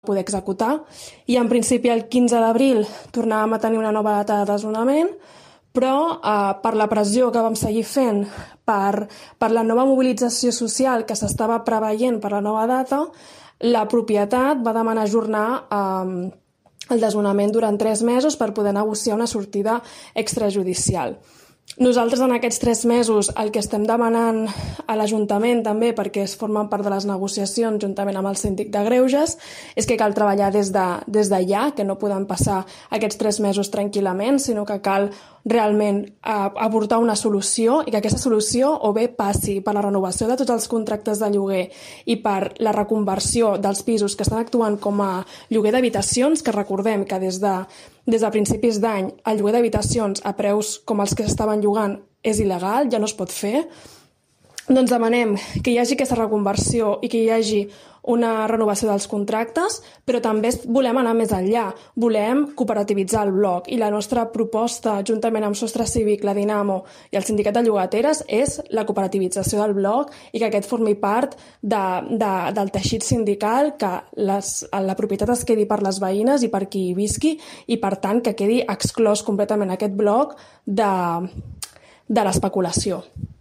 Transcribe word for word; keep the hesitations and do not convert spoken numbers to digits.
poder executar i en principi el quinze d'abril tornàvem a tenir una nova data de desnonament, però eh, per la pressió que vam seguir fent, per, per la nova mobilització social que s'estava preveient per la nova data, la propietat va demanar ajornar eh, el desnonament durant tres mesos per poder negociar una sortida extrajudicial. Nosaltres en aquests tres mesos el que estem demanant a l'Ajuntament també, perquè es formen part de les negociacions juntament amb el síndic de Greuges, és que cal treballar des de, des d'allà, que no podem passar aquests tres mesos tranquil·lament, sinó que cal realment eh, aportar una solució i que aquesta solució o bé passi per la renovació de tots els contractes de lloguer i per la reconversió dels pisos que estan actuant com a lloguer d'habitacions, que recordem que des de Des de principis d'any, el lloguer d'habitacions a preus com els que s'estaven llogant és il·legal, ja no es pot fer. Doncs demanem que hi hagi aquesta reconversió i que hi hagi una renovació dels contractes, però també volem anar més enllà. Volem cooperativitzar el bloc i la nostra proposta, juntament amb Sostre Cívic, la Dinamo i el Sindicat de Llogateres, és la cooperativització del bloc i que aquest formi part de, de, del teixit sindical, que les, la propietat es quedi per les veïnes i per qui hi visqui i, per tant, que quedi exclòs completament aquest bloc de, de l'especulació.